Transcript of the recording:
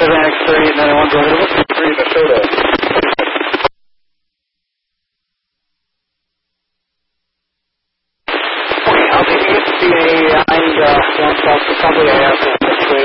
7X3, 91, go ahead. What's 3 Minnesota? Okay, I'll take you to CA and one south, probably I have